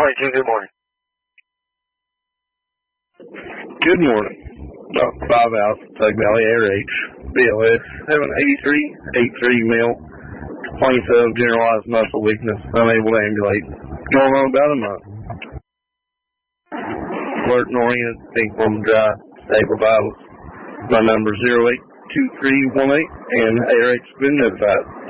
22, good morning. Good morning. 5 Alpha, Tug Valley ARH, BLS 783-83 male. Complaints of generalized muscle weakness, unable to ambulate. Going on about a month. Alert and oriented, think from dry, stable vitals. My number is 082318 and ARH has been notified.